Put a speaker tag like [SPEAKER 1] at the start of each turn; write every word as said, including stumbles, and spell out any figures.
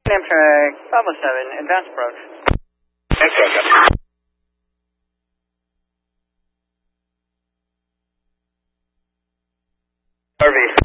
[SPEAKER 1] Amtrak five oh seven, advance approach.
[SPEAKER 2] Amtrak. R V